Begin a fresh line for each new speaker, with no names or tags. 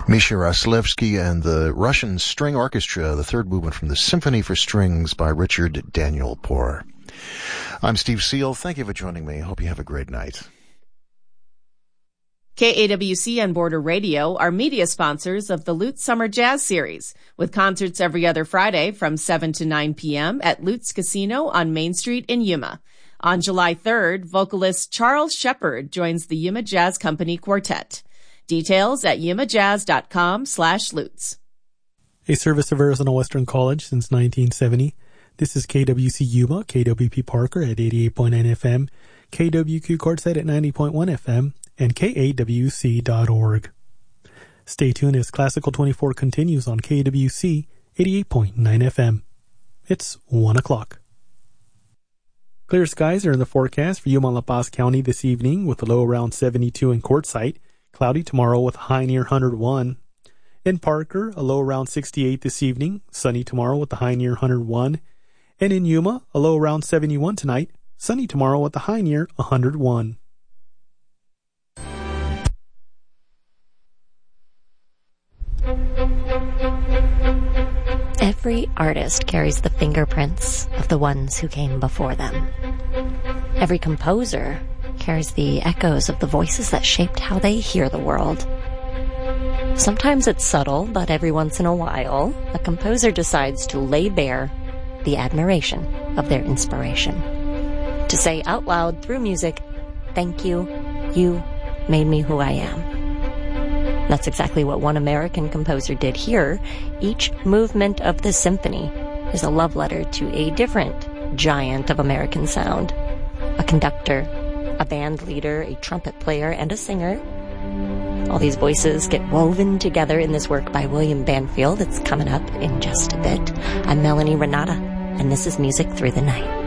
Misha Raslevsky and the Russian String Orchestra, the third movement from the Symphony for Strings by Richard Daniel Poor. I'm Steve Seal. Thank you for joining me. Hope you have a great night.
KAWC and Border Radio are media sponsors of the Lutz Summer Jazz Series, with concerts every other Friday from 7 to 9 p.m. at Lutz Casino on Main Street in Yuma. On July 3rd, vocalist Charles Shepard joins the Yuma Jazz Company Quartet. Details at yumajazz.com/Lutz.
A service of Arizona Western College since 1970. This is KWC Yuma, KWP Parker at 88.9 FM, KWQ Quartzsite at 90.1 FM, and KAWC.org. Stay tuned as Classical 24 continues on KWC 88.9 FM. It's 1 o'clock. Clear skies are in the forecast for Yuma and La Paz County this evening with a low around 72 in Quartzsite. Cloudy tomorrow with a high near 101. In Parker, a low around 68 this evening. Sunny tomorrow with a high near 101. And in Yuma, a low around 71 tonight. Sunny tomorrow with a high near 101.
Every artist carries the fingerprints of the ones who came before them. Every composer carries the echoes of the voices that shaped how they hear the world. Sometimes it's subtle, but every once in a while, a composer decides to lay bare the admiration of their inspiration. To say out loud through music, "Thank you, you made me who I am." That's exactly what one American composer did here. Each movement of the symphony is a love letter to a different giant of American sound. A conductor, a band leader, a trumpet player, and a singer. All these voices get woven together in this work by William Banfield. It's coming up in just a bit. I'm Melanie Renata, and this is Music Through the Night.